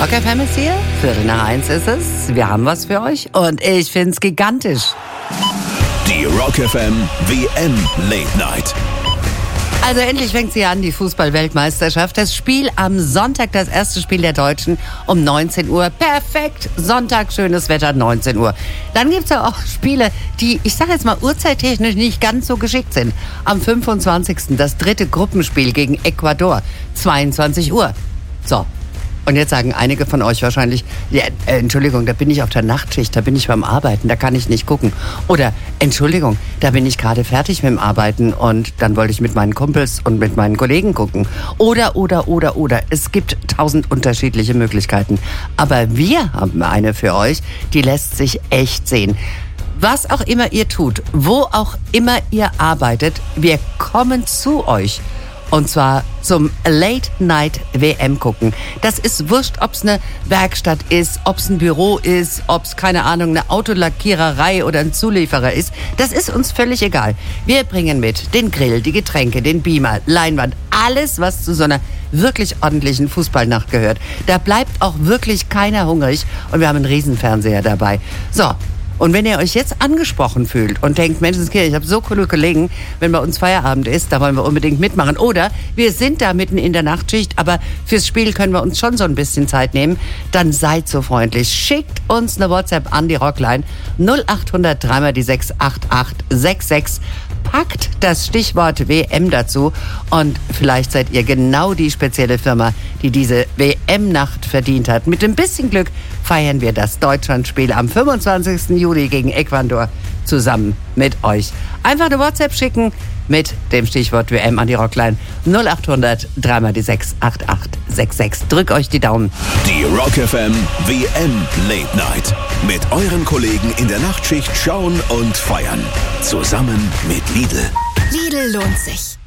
Rock FM ist hier, 12:45 ist es. Wir haben was für euch und ich find's gigantisch. Die Rock FM WM Late Night. Also endlich fängt sie an, die Fußball-Weltmeisterschaft. Das Spiel am Sonntag, das erste Spiel der Deutschen um 19 Uhr. Perfekt, Sonntag, schönes Wetter, 19 Uhr. Dann gibt's ja auch Spiele, die, ich sage jetzt mal, uhrzeittechnisch nicht ganz so geschickt sind. Am 25. das dritte Gruppenspiel gegen Ecuador, 22 Uhr. So. Und jetzt sagen einige von euch wahrscheinlich, ja, Entschuldigung, da bin ich auf der Nachtschicht, da bin ich beim Arbeiten, da kann ich nicht gucken. Oder, Entschuldigung, da bin ich gerade fertig mit dem Arbeiten und dann wollte ich mit meinen Kumpels und mit meinen Kollegen gucken. Oder. Es gibt 1000 unterschiedliche Möglichkeiten. Aber wir haben eine für euch, die lässt sich echt sehen. Was auch immer ihr tut, wo auch immer ihr arbeitet, wir kommen zu euch. Und zwar zum Late-Night-WM gucken. Das ist wurscht, ob es eine Werkstatt ist, ob es ein Büro ist, ob es, keine Ahnung, eine Autolackiererei oder ein Zulieferer ist. Das ist uns völlig egal. Wir bringen mit den Grill, die Getränke, den Beamer, Leinwand, alles, was zu so einer wirklich ordentlichen Fußballnacht gehört. Da bleibt auch wirklich keiner hungrig und wir haben einen Riesenfernseher dabei. So. Und wenn ihr euch jetzt angesprochen fühlt und denkt, Menschenskinder, ich habe so coole Kollegen, wenn bei uns Feierabend ist, da wollen wir unbedingt mitmachen. Oder wir sind da mitten in der Nachtschicht, aber fürs Spiel können wir uns schon so ein bisschen Zeit nehmen. Dann seid so freundlich. Schickt uns eine WhatsApp an die Rockline 0800 3 die 68866. Packt das Stichwort WM dazu und vielleicht seid ihr genau die spezielle Firma, die diese WM-Nacht verdient hat. Mit ein bisschen Glück feiern wir das Deutschlandspiel am 25. Juli gegen Ecuador zusammen mit euch. Einfach eine WhatsApp schicken mit dem Stichwort WM an die Rockline 0800 3 die 68866. Drück euch die Daumen. Die Rock FM WM Late Night. Mit euren Kollegen in der Nachtschicht schauen und feiern. Zusammen mit Lidl. Lidl lohnt sich.